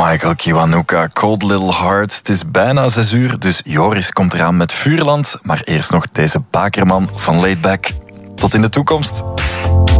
Michael Kiwanuka, Cold Little Heart. Het is bijna 6 uur, dus Joris komt eraan met Vuurland. Maar eerst nog deze bakerman van Laidback. Tot in de toekomst.